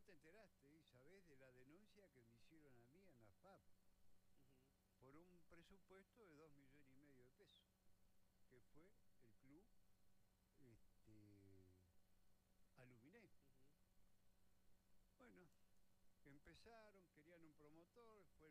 te enteraste y sabés de la denuncia que me hicieron a mí en la FAP por un presupuesto de 2,5 millones de pesos, que fue el club Aluminé. Bueno, empezaron, querían un promotor, fue